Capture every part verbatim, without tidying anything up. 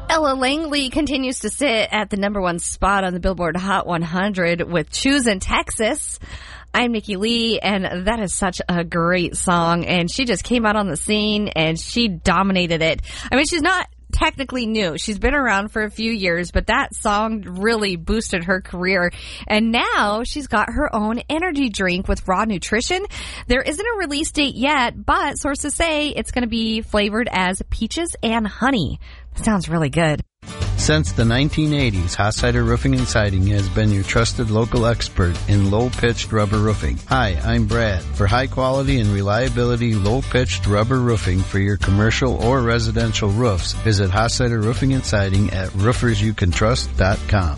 Ella Langley continues to sit at the number one spot on the Billboard Hot one hundred with Choosin' Texas. I'm Nikki Lee, and that is such a great song. And she just came out on the scene, and she dominated it. I mean, she's not technically new. She's been around for a few years, but that song really boosted her career. And now she's got her own energy drink with Raw Nutrition. There isn't a release date yet, but sources say it's going to be flavored as peaches and honey. That sounds really good. Since the nineteen eighties, Hossider Roofing and Siding has been your trusted local expert in low-pitched rubber roofing. Hi, I'm Brad. For high quality and reliability low-pitched rubber roofing for your commercial or residential roofs, visit Hossider Roofing and Siding at roofers you can trust dot com.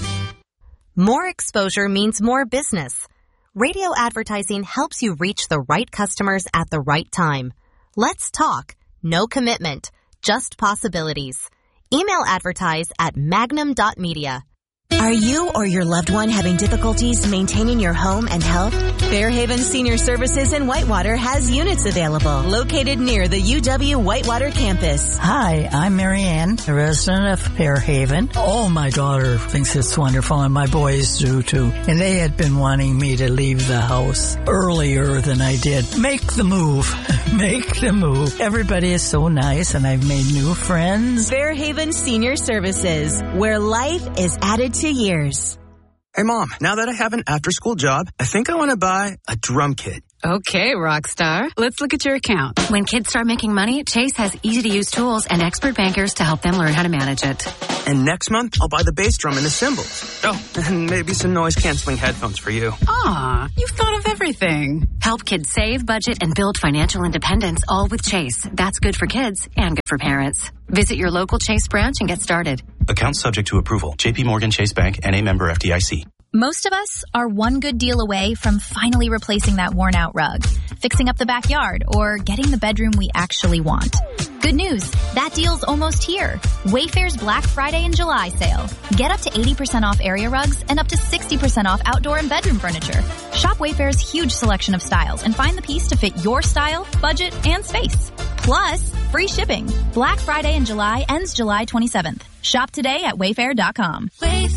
More exposure means more business. Radio advertising helps you reach the right customers at the right time. Let's talk. No commitment. Just possibilities. Email advertise at magnum dot media. Are you or your loved one having difficulties maintaining your home and health? Fairhaven Senior Services in Whitewater has units available, located near the U W Whitewater campus. Hi, I'm Marianne, a resident of Fairhaven. Oh, my daughter thinks it's wonderful, and my boys do too. And they had been wanting me to leave the house earlier than I did. Make the move. Make the move. Everybody is so nice, and I've made new friends. Fairhaven Senior Services, where life is added to years. Hey, Mom, now that I have an after-school job, I think I want to buy a drum kit. Okay, Rockstar. Let's look at your account. When kids start making money, Chase has easy-to-use tools and expert bankers to help them learn how to manage it. And next month, I'll buy the bass drum and the cymbals. Oh, and maybe some noise-canceling headphones for you. Aw, you've thought of everything. Help kids save, budget, and build financial independence, all with Chase. That's good for kids and good for parents. Visit your local Chase branch and get started. Account subject to approval. J P Morgan Chase Bank and a member F D I C. Most of us are one good deal away from finally replacing that worn-out rug, fixing up the backyard, or getting the bedroom we actually want. Good news, that deal's almost here. Wayfair's Black Friday and July sale. Get up to eighty percent off area rugs and up to sixty percent off outdoor and bedroom furniture. Shop Wayfair's huge selection of styles and find the piece to fit your style, budget, and space. Plus, free shipping. Black Friday in July ends July twenty-seventh. Shop today at wayfair dot com.